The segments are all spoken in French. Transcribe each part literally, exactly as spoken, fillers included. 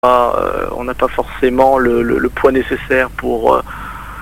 Euh, on n'a pas forcément le, le, le poids nécessaire pour, euh,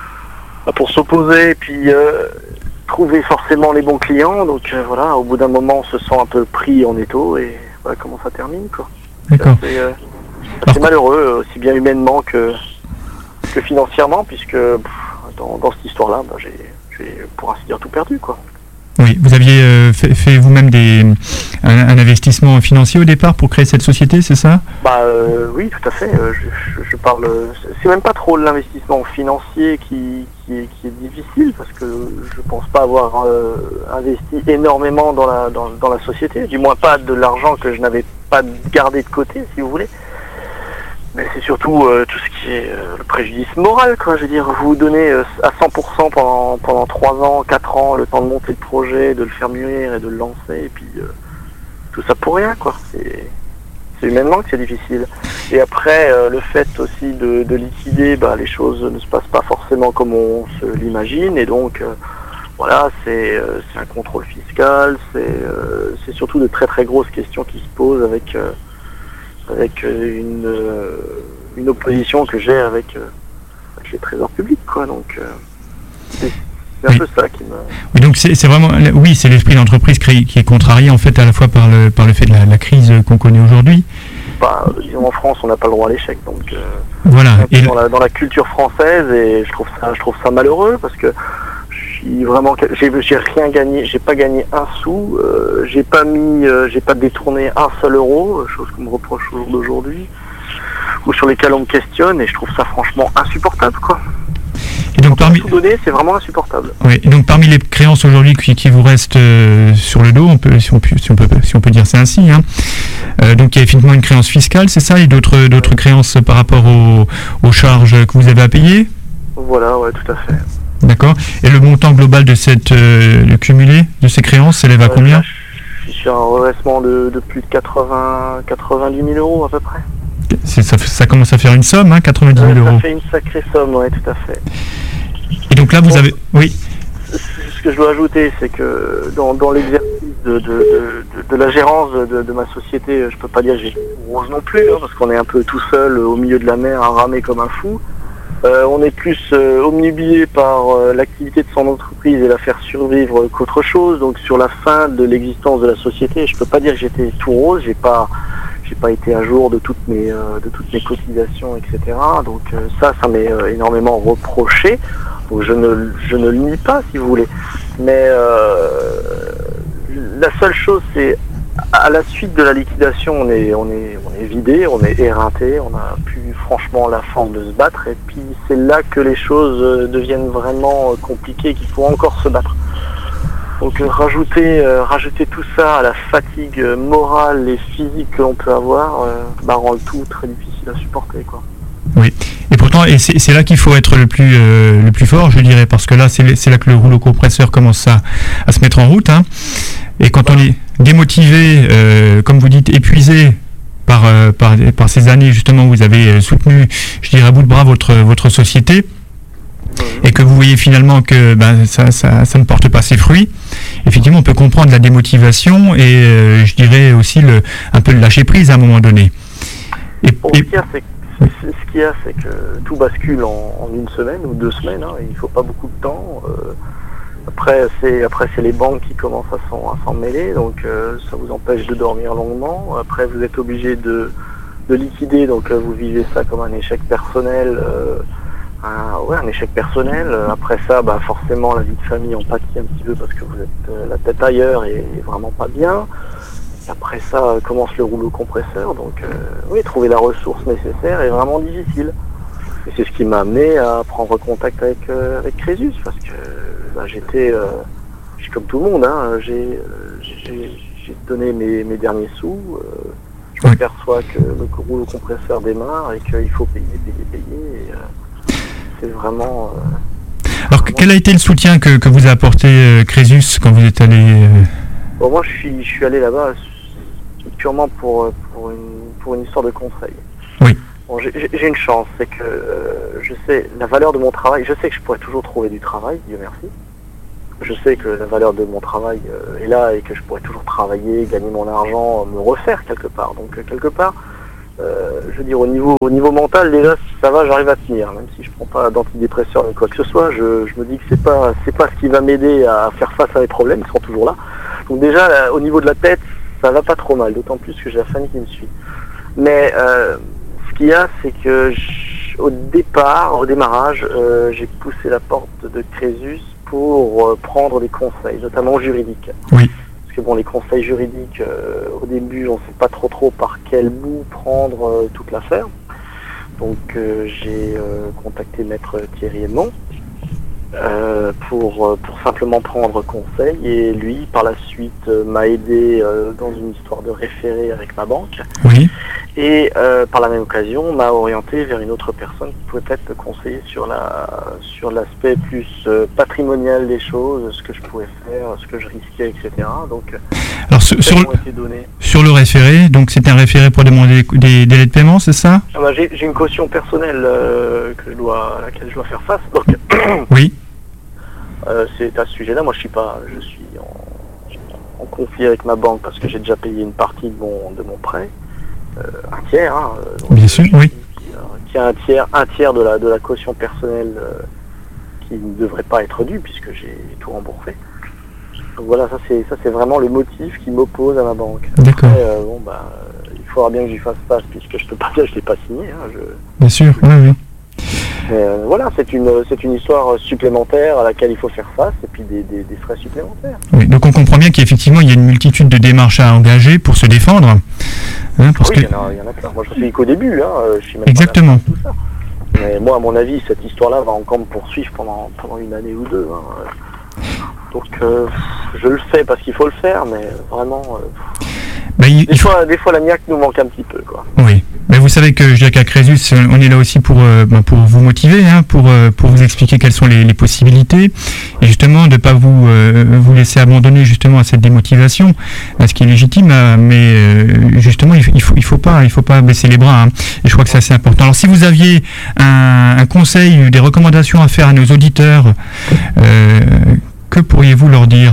pour s'opposer et puis euh, trouver forcément les bons clients. Donc euh, voilà, au bout d'un moment, on se sent un peu pris en étau et voilà comment ça termine, quoi. D'accord. C'est euh, assez malheureux, aussi bien humainement que, que financièrement, puisque pff, dans, dans cette histoire-là, bah, j'ai, j'ai pour ainsi dire tout perdu, quoi. Oui, vous aviez euh, fait, fait vous-même des, un, un investissement financier au départ pour créer cette société, c'est ça? Bah euh, oui, tout à fait. Euh, je, je, je parle. C'est même pas trop l'investissement financier qui, qui, est, qui est difficile parce que je pense pas avoir euh, investi énormément dans la dans, dans la société. Du moins pas de l'argent que je n'avais pas gardé de côté, si vous voulez. Mais c'est surtout euh, tout ce qui est euh, le préjudice moral, quoi. Je veux dire, vous vous donnez euh, à cent pour cent pendant pendant trois ans, quatre ans, le temps de monter le projet, de le faire mûrir et de le lancer, et puis euh, tout ça pour rien, quoi. C'est c'est humainement que c'est difficile. Et après, euh, le fait aussi de, de liquider, bah, les choses ne se passent pas forcément comme on se l'imagine, et donc euh, voilà, c'est euh, c'est un contrôle fiscal, c'est euh, c'est surtout de très très grosses questions qui se posent avec euh, avec une, euh, une opposition que j'ai avec, euh, avec les trésors publics, quoi. Donc euh, c'est, c'est un oui. peu ça qui me... Oui, donc c'est, c'est vraiment, oui, c'est l'esprit d'entreprise qui, qui est contrarié en fait à la fois par le, par le fait de la, la crise qu'on connaît aujourd'hui. Bah, disons en France, on n'a pas le droit à l'échec, donc euh, voilà. Et dans, la, dans la culture française, et je trouve ça, je trouve ça malheureux parce que je suis vraiment, j'ai, j'ai rien gagné, j'ai pas gagné un sou, euh, j'ai pas mis, euh, j'ai pas détourné un seul euro, chose qu'on me reproche au jour d'aujourd'hui, ou sur lesquels on me questionne, et je trouve ça franchement insupportable, quoi. Et donc parmi tout donner, c'est vraiment insupportable. Oui, et donc parmi les créances aujourd'hui qui, qui vous restent euh, sur le dos, on peut, si on peut, si on peut, si on peut dire ça ainsi, hein. Euh, donc il y a effectivement une créance fiscale, c'est ça, et d'autres, d'autres créances par rapport aux, aux charges que vous avez à payer. Voilà, ouais, tout à fait. D'accord. Et le montant global de cette euh, le cumulé de ces créances s'élève à ouais, combien? Je suis sur un redressement de, de plus de quatre-vingts, quatre-vingt-dix mille euros à peu près. C'est, ça, ça commence à faire une somme, hein, quatre-vingt-dix mille euros. Ça fait une sacrée somme, ouais, tout à fait. Et donc là, vous bon, avez... Oui. Ce que je dois ajouter, c'est que dans, dans l'exercice de, de, de, de, de la gérance de, de ma société, je peux pas dire que j'ai rose non plus, hein, parce qu'on est un peu tout seul au milieu de la mer à ramer comme un fou. Euh, on est plus euh, omnibulé par euh, l'activité de son entreprise et la faire survivre qu'autre chose. Donc sur la fin de l'existence de la société, je peux pas dire que j'étais tout rose, j'ai pas j'ai pas été à jour de toutes mes euh, de toutes mes cotisations, et cetera. Donc euh, ça, ça m'est euh, énormément reproché. Donc je ne je ne le nie pas, si vous voulez. Mais euh, la seule chose, c'est à la suite de la liquidation, on est, on est, on est vidé, on est éreinté, on n'a plus franchement la force de se battre, et puis c'est là que les choses deviennent vraiment compliquées, qu'il faut encore se battre. Donc euh, rajouter, euh, rajouter tout ça à la fatigue morale et physique que l'on peut avoir, euh, bah, rend le tout très difficile à supporter, quoi. Oui, et pourtant, et c'est, c'est là qu'il faut être le plus, euh, le plus fort, je dirais, parce que là, c'est, c'est là que le rouleau compresseur commence à, à se mettre en route, hein. Et quand on est démotivé, euh, comme vous dites, épuisé par, euh, par, par ces années justement où vous avez soutenu, je dirais à bout de bras votre, votre société, et que vous voyez finalement que ben, ça, ça, ça ne porte pas ses fruits, effectivement on peut comprendre la démotivation et euh, je dirais aussi le, un peu le lâcher prise à un moment donné. Et, bon, et... Ce qu'il y a, c'est, c'est, ce qu'il y a, c'est que tout bascule en, en une semaine ou deux semaines, hein, il ne faut pas beaucoup de temps. Euh, Après c'est, après, c'est les banques qui commencent à s'en, à s'en mêler, donc euh, ça vous empêche de dormir longuement. Après, vous êtes obligé de, de liquider, donc euh, vous vivez ça comme un échec personnel, euh, un, ouais, un échec personnel. Après ça, bah, forcément, la vie de famille en pâtit un petit peu parce que vous êtes euh, la tête ailleurs et, et vraiment pas bien. Et après ça, euh, commence le rouleau compresseur, donc euh, oui, trouver la ressource nécessaire est vraiment difficile. Et c'est ce qui m'a amené à prendre contact avec, euh, avec Crésus, parce que bah, j'étais, euh, je suis comme tout le monde, hein, j'ai, euh, j'ai, j'ai donné mes, mes derniers sous, euh, je oui. m'aperçois que le rouleau compresseur démarre et qu'il faut payer, payer, payer, et euh, c'est vraiment... Euh, Alors vraiment... quel a été le soutien que, que vous a apporté euh, Crésus quand vous êtes allé euh... Bon, moi je suis, je suis allé là-bas purement pour, pour, une, pour une histoire de conseil. Oui. Bon, j'ai, j'ai une chance, c'est que euh, je sais la valeur de mon travail, je sais que je pourrais toujours trouver du travail, Dieu merci. Je sais que la valeur de mon travail euh, est là et que je pourrais toujours travailler, gagner mon argent, me refaire quelque part. Donc euh, quelque part, Euh, je veux dire, au niveau, au niveau mental, déjà, ça va, j'arrive à tenir. Même si je prends pas d'antidépresseurs ni quoi que ce soit, je, je me dis que c'est pas, c'est pas ce qui va m'aider à faire face à mes problèmes, ils sont toujours là. Donc déjà, là, au niveau de la tête, ça va pas trop mal, d'autant plus que j'ai la famille qui me suit. Mais euh, ce qu'il y a, c'est que je, au départ, au démarrage, euh, j'ai poussé la porte de Crésus pour euh, prendre des conseils, notamment juridiques. Oui. Parce que bon, les conseils juridiques, euh, au début, on ne sait pas trop trop par quel bout prendre euh, toute l'affaire. Donc euh, j'ai euh, contacté Maître Thierry Edmond euh, pour, euh, pour simplement prendre conseil. Et lui, par la suite, euh, m'a aidé euh, dans une histoire de référé avec ma banque. Oui. Et euh, par la même occasion, m'a orienté vers une autre personne qui pouvait peut-être me conseiller sur la sur l'aspect plus euh, patrimonial des choses, ce que je pouvais faire, ce que je risquais, et cetera. Donc, alors sur, sur, le, sur le référé, donc c'est un référé pour demander des, des délais de paiement, c'est ça? Ah bah, j'ai, j'ai une caution personnelle euh, que je dois, à laquelle je dois faire face. Donc, oui. Euh, c'est à ce sujet-là. Moi, je suis pas, je suis en, en conflit avec ma banque parce que j'ai déjà payé une partie de mon de mon prêt. Euh, un tiers, hein, donc, bien sûr, oui. Qui, qui a un tiers, un tiers de la de la caution personnelle euh, qui ne devrait pas être due puisque j'ai tout remboursé. Donc voilà, ça c'est ça c'est vraiment le motif qui m'oppose à ma banque. D'accord. Après, euh, bon bah, il faudra bien que j'y fasse face puisque je peux pas dire que je l'ai pas signé. Hein, je... Bien sûr, oui, oui. Mais euh, voilà, c'est une c'est une histoire supplémentaire à laquelle il faut faire face et puis des, des, des frais supplémentaires. Oui, donc on comprend bien qu'effectivement il y a une multitude de démarches à engager pour se défendre. Hein, parce oui, que... il y en a, il y en a plein. Moi je suis qu'au début, hein, je suis même exactement. Pas tout ça. Mais moi à mon avis cette histoire-là va encore me poursuivre pendant pendant une année ou deux. Hein. Donc euh, je le fais parce qu'il faut le faire, mais vraiment. Euh, bah, il, des, fois, des fois la niaque nous manque un petit peu, quoi. Oui. Mais vous savez que je dirais qu'à Crésus, on est là aussi pour euh, pour vous motiver, hein, pour euh, pour vous expliquer quelles sont les, les possibilités, et justement de pas vous euh, vous laisser abandonner justement à cette démotivation, à ce qui est légitime, hein, mais euh, justement il, il faut il faut pas il faut pas baisser les bras, hein, et je crois que c'est assez important. Alors si vous aviez un, un conseil, des recommandations à faire à nos auditeurs, euh, que pourriez-vous leur dire?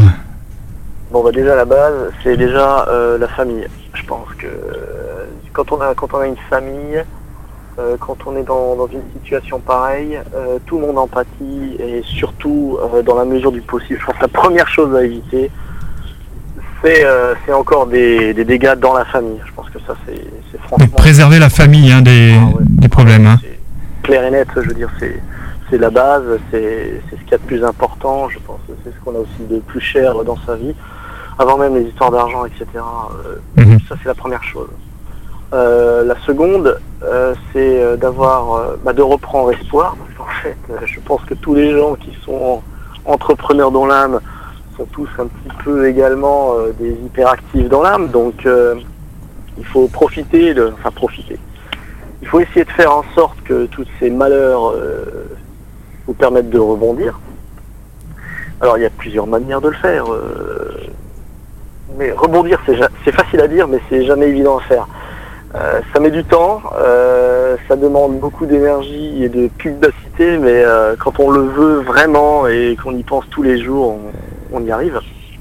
Bon bah déjà la base, c'est déjà euh, la famille. Je pense que euh, quand on a quand on a une famille, euh, quand on est dans, dans une situation pareille, euh, tout le monde empathie et surtout euh, dans la mesure du possible. Je pense que la première chose à éviter, c'est euh, c'est encore des, des dégâts dans la famille. Je pense que ça c'est c'est franchement. Donc préserver la famille, hein, des ah ouais. des problèmes. Hein. C'est clair et net. Je veux dire c'est c'est la base, c'est c'est ce qu'il y a de plus important. Je pense que c'est ce qu'on a aussi de plus cher dans sa vie. Avant même les histoires d'argent, et cetera. Euh, mmh. Ça, c'est la première chose. Euh, la seconde, euh, c'est euh, d'avoir, euh, bah, de reprendre espoir. Parce qu'en fait, euh, je pense que tous les gens qui sont entrepreneurs dans l'âme sont tous un petit peu également euh, des hyperactifs dans l'âme. Donc, euh, il faut profiter, de, enfin profiter. Il faut essayer de faire en sorte que tous ces malheurs euh, vous permettent de rebondir. Alors, il y a plusieurs manières de le faire. Euh, Mais rebondir, c'est, c'est facile à dire, mais c'est jamais évident à faire. Euh, ça met du temps, euh, ça demande beaucoup d'énergie et de pugnacité, mais euh, quand on le veut vraiment et qu'on y pense tous les jours, on, on y arrive.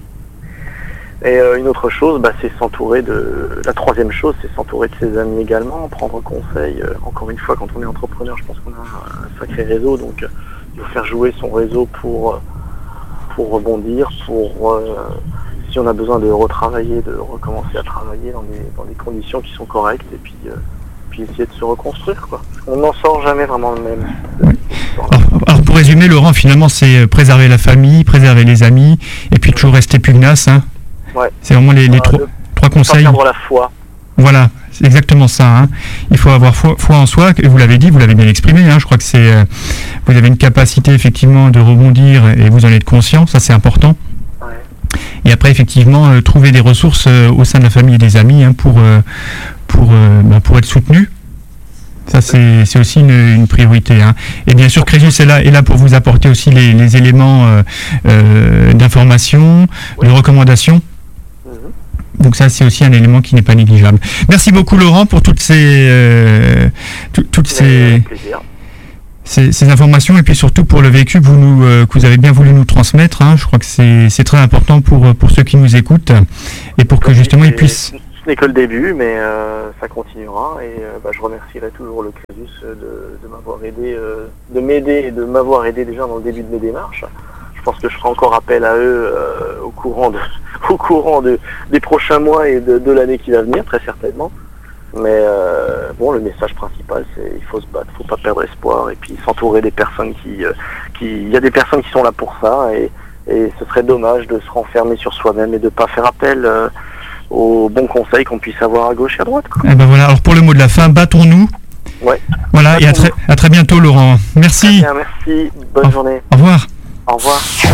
Et euh, une autre chose, bah, c'est s'entourer de... La troisième chose, c'est s'entourer de ses amis également, prendre conseil. Euh, encore une fois, quand on est entrepreneur, je pense qu'on a un sacré réseau, donc euh, il faut faire jouer son réseau pour, pour rebondir, pour... Euh, si on a besoin de retravailler, de recommencer à travailler dans des, dans des conditions qui sont correctes et puis, euh, puis essayer de se reconstruire, quoi. On n'en sort jamais vraiment le même. Alors, alors pour résumer, Laurent, finalement c'est préserver la famille, préserver les amis et puis toujours rester pugnace. Hein. Ouais. C'est vraiment les, les voilà, trois, de, trois conseils. Pas perdre la foi. Voilà, c'est exactement ça. Hein. Il faut avoir foi, foi en soi, et vous l'avez dit, vous l'avez bien exprimé. Hein. Je crois que c'est, euh, vous avez une capacité effectivement de rebondir et vous en êtes conscient, ça c'est important. Et après, effectivement, euh, trouver des ressources euh, au sein de la famille et des amis, hein, pour, euh, pour, euh, bah, pour être soutenu. Ça, c'est, c'est aussi une, une priorité. Hein. Et bien sûr, Crésus est là, est là pour vous apporter aussi les, les éléments euh, euh, d'information, oui. de recommandation. Mm-hmm. Donc ça, c'est aussi un élément qui n'est pas négligeable. Merci beaucoup, Laurent, pour toutes ces... Euh, tout, toutes ces... Ces, ces informations et puis surtout pour le vécu que vous, nous, euh, que vous avez bien voulu nous transmettre. Hein. Je crois que c'est, c'est très important pour, pour ceux qui nous écoutent et pour que justement ils puissent... ce n'est que le début, mais euh, ça continuera et euh, bah, je remercierai toujours le Crésus de, de m'avoir aidé, euh, de m'aider et de m'avoir aidé déjà dans le début de mes démarches. Je pense que je ferai encore appel à eux euh, au courant, de, au courant de, des prochains mois et de, de l'année qui va venir, très certainement. Mais euh, bon, le message principal, c'est il faut se battre, il faut pas perdre espoir et puis s'entourer des personnes qui, euh, qui, il y a des personnes qui sont là pour ça et, et ce serait dommage de se renfermer sur soi-même et de pas faire appel euh, aux bons conseils qu'on puisse avoir à gauche et à droite. Eh ben voilà. Alors pour le mot de la fin, battons-nous. Ouais. Voilà. Et à très, à très bientôt, Laurent. Merci. Très bien, merci. Bonne au, journée. Au revoir. Au revoir.